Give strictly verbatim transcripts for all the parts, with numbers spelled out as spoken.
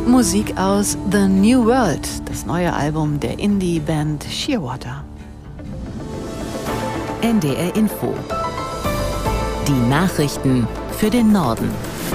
Musik aus The New World, das neue Album der Indie-Band Shearwater. N D R Info. Die Nachrichten für den Norden.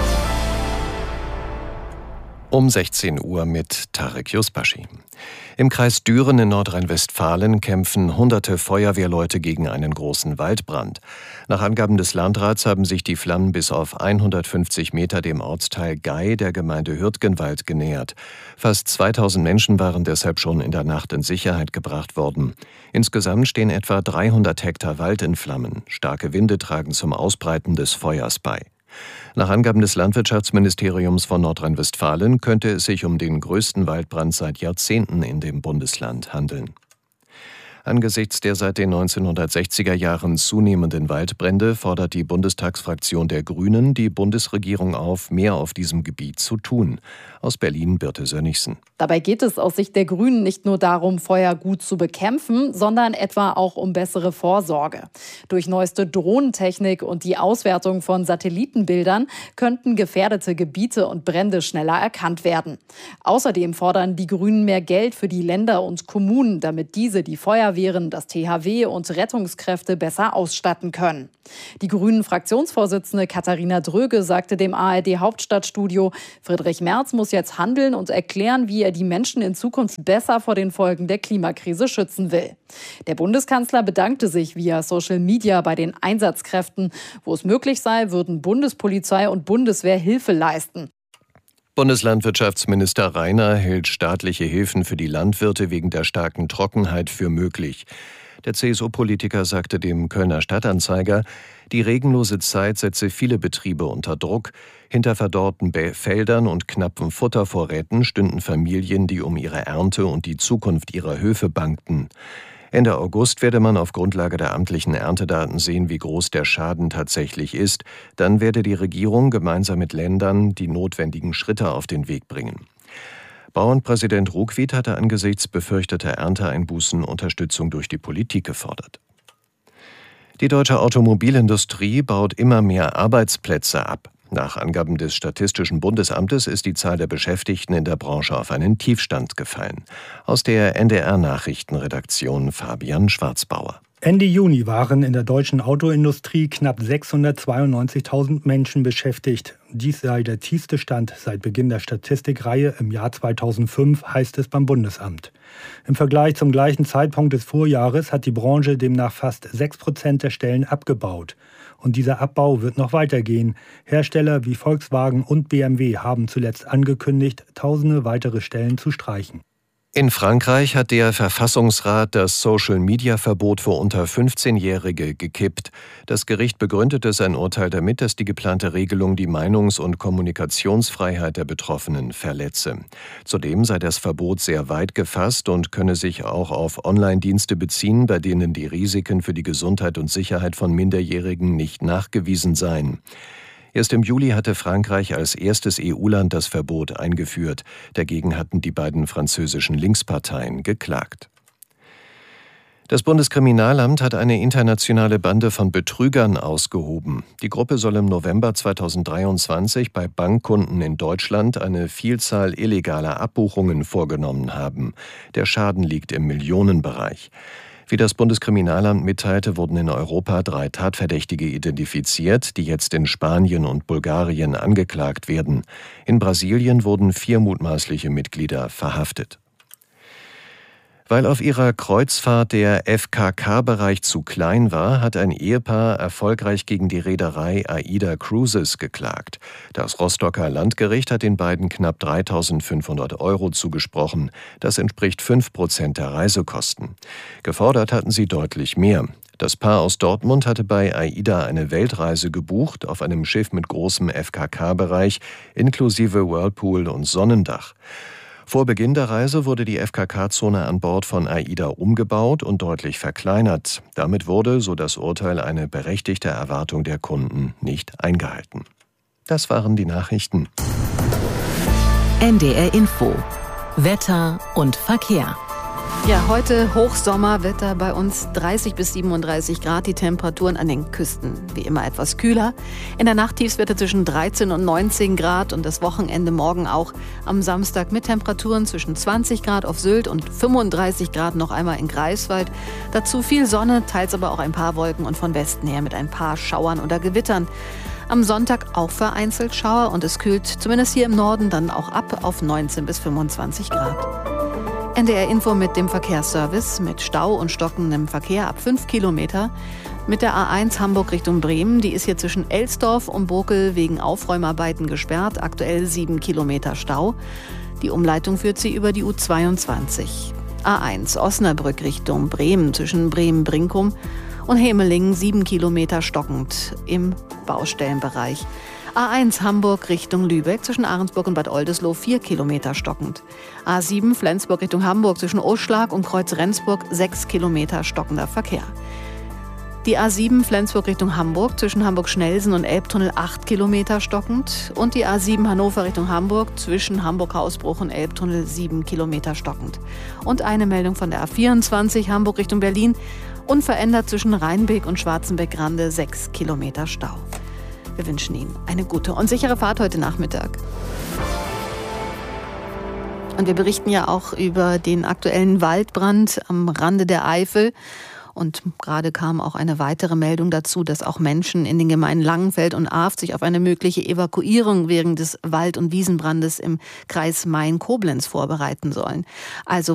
Um sechzehn Uhr mit Tarek Yusbashi. Im Kreis Düren in Nordrhein-Westfalen kämpfen hunderte Feuerwehrleute gegen einen großen Waldbrand. Nach Angaben des Landrats haben sich die Flammen bis auf hundertfünfzig Meter dem Ortsteil Gei der Gemeinde Hürtgenwald genähert. Fast zweitausend Menschen waren deshalb schon in der Nacht in Sicherheit gebracht worden. Insgesamt stehen etwa dreihundert Hektar Wald in Flammen. Starke Winde tragen zum Ausbreiten des Feuers bei. Nach Angaben des Landwirtschaftsministeriums von Nordrhein-Westfalen könnte es sich um den größten Waldbrand seit Jahrzehnten in dem Bundesland handeln. Angesichts der seit den neunzehnhundertsechziger Jahren zunehmenden Waldbrände fordert die Bundestagsfraktion der Grünen die Bundesregierung auf, mehr auf diesem Gebiet zu tun. Aus Berlin Birte Sönnigsen. Dabei geht es aus Sicht der Grünen nicht nur darum, Feuer gut zu bekämpfen, sondern etwa auch um bessere Vorsorge. Durch neueste Drohnentechnik und die Auswertung von Satellitenbildern könnten gefährdete Gebiete und Brände schneller erkannt werden. Außerdem fordern die Grünen mehr Geld für die Länder und Kommunen, damit diese die Feuerwehren, das T H W und Rettungskräfte besser ausstatten können. Die Grünen-Fraktionsvorsitzende Katharina Dröge sagte dem A R D-Hauptstadtstudio, Friedrich Merz muss jetzt handeln und erklären, wie er die Menschen in Zukunft besser vor den Folgen der Klimakrise schützen will. Der Bundeskanzler bedankte sich via Social Media bei den Einsatzkräften. Wo es möglich sei, würden Bundespolizei und Bundeswehr Hilfe leisten. Bundeslandwirtschaftsminister Rainer hält staatliche Hilfen für die Landwirte wegen der starken Trockenheit für möglich. Der C S U-Politiker sagte dem Kölner Stadtanzeiger, die regenlose Zeit setze viele Betriebe unter Druck. Hinter verdorrten Feldern und knappen Futtervorräten stünden Familien, die um ihre Ernte und die Zukunft ihrer Höfe bangten. Ende August werde man auf Grundlage der amtlichen Erntedaten sehen, wie groß der Schaden tatsächlich ist. Dann werde die Regierung gemeinsam mit Ländern die notwendigen Schritte auf den Weg bringen. Bauernpräsident Ruckwied hatte angesichts befürchteter Ernteeinbußen Unterstützung durch die Politik gefordert. Die deutsche Automobilindustrie baut immer mehr Arbeitsplätze ab. Nach Angaben des Statistischen Bundesamtes ist die Zahl der Beschäftigten in der Branche auf einen Tiefstand gefallen. Aus der N D R-Nachrichtenredaktion Fabian Schwarzbauer. Ende Juni waren in der deutschen Autoindustrie knapp sechshundertzweiundneunzigtausend Menschen beschäftigt. Dies sei der tiefste Stand seit Beginn der Statistikreihe im Jahr zweitausendfünf, heißt es beim Bundesamt. Im Vergleich zum gleichen Zeitpunkt des Vorjahres hat die Branche demnach fast sechs Prozent der Stellen abgebaut. Und dieser Abbau wird noch weitergehen. Hersteller wie Volkswagen und B M W haben zuletzt angekündigt, tausende weitere Stellen zu streichen. In Frankreich hat der Verfassungsrat das Social-Media-Verbot für unter fünfzehnjährige gekippt. Das Gericht begründete sein Urteil damit, dass die geplante Regelung die Meinungs- und Kommunikationsfreiheit der Betroffenen verletze. Zudem sei das Verbot sehr weit gefasst und könne sich auch auf Online-Dienste beziehen, bei denen die Risiken für die Gesundheit und Sicherheit von Minderjährigen nicht nachgewiesen seien. Erst im Juli hatte Frankreich als erstes E U-Land das Verbot eingeführt. Dagegen hatten die beiden französischen Linksparteien geklagt. Das Bundeskriminalamt hat eine internationale Bande von Betrügern ausgehoben. Die Gruppe soll im November zweitausenddreiundzwanzig bei Bankkunden in Deutschland eine Vielzahl illegaler Abbuchungen vorgenommen haben. Der Schaden liegt im Millionenbereich. Wie das Bundeskriminalamt mitteilte, wurden in Europa drei Tatverdächtige identifiziert, die jetzt in Spanien und Bulgarien angeklagt werden. In Brasilien wurden vier mutmaßliche Mitglieder verhaftet. Weil auf ihrer Kreuzfahrt der F K K-Bereich zu klein war, hat ein Ehepaar erfolgreich gegen die Reederei AIDA Cruises geklagt. Das Rostocker Landgericht hat den beiden knapp dreitausendfünfhundert Euro zugesprochen. Das entspricht fünf Prozent der Reisekosten. Gefordert hatten sie deutlich mehr. Das Paar aus Dortmund hatte bei AIDA eine Weltreise gebucht auf einem Schiff mit großem F K K-Bereich inklusive Whirlpool und Sonnendach. Vor Beginn der Reise wurde die F K K-Zone an Bord von AIDA umgebaut und deutlich verkleinert. Damit wurde, so das Urteil, eine berechtigte Erwartung der Kunden nicht eingehalten. Das waren die Nachrichten. N D R Info. Wetter und Verkehr. Ja, heute Hochsommerwetter bei uns, dreißig bis siebenunddreißig Grad, die Temperaturen an den Küsten wie immer etwas kühler. In der Nacht Tiefstwerte zwischen dreizehn und neunzehn Grad und das Wochenende morgen auch am Samstag mit Temperaturen zwischen zwanzig Grad auf Sylt und fünfunddreißig Grad noch einmal in Greifswald. Dazu viel Sonne, teils aber auch ein paar Wolken und von Westen her mit ein paar Schauern oder Gewittern. Am Sonntag auch vereinzelt Schauer und es kühlt zumindest hier im Norden dann auch ab auf neunzehn bis fünfundzwanzig Grad. N D R-Info mit dem Verkehrsservice, mit Stau und stockendem Verkehr ab fünf Kilometer. Mit der A eins Hamburg Richtung Bremen, die ist hier zwischen Elsdorf und Bokel wegen Aufräumarbeiten gesperrt, aktuell sieben Kilometer Stau. Die Umleitung führt sie über die U zweiundzwanzig. A eins Osnabrück Richtung Bremen zwischen Bremen-Brinkum und Hemelingen sieben Kilometer stockend im Baustellenbereich. A eins Hamburg Richtung Lübeck zwischen Ahrensburg und Bad Oldesloe vier Kilometer stockend. A sieben Flensburg Richtung Hamburg zwischen Oschlag und Kreuz Rendsburg sechs Kilometer stockender Verkehr. Die A sieben Flensburg Richtung Hamburg zwischen Hamburg-Schnellsen und Elbtunnel acht Kilometer stockend und die A sieben Hannover Richtung Hamburg zwischen Hamburg-Hausbruch und Elbtunnel sieben Kilometer stockend. Und eine Meldung von der A vierundzwanzig Hamburg Richtung Berlin, unverändert zwischen Rheinbeek und Schwarzenbeck-Grande sechs Kilometer Stau. Wir wünschen Ihnen eine gute und sichere Fahrt heute Nachmittag. Und wir berichten ja auch über den aktuellen Waldbrand am Rande der Eifel. Und gerade kam auch eine weitere Meldung dazu, dass auch Menschen in den Gemeinden Langenfeld und Aft sich auf eine mögliche Evakuierung während des Wald- und Wiesenbrandes im Kreis Main-Koblenz vorbereiten sollen. Also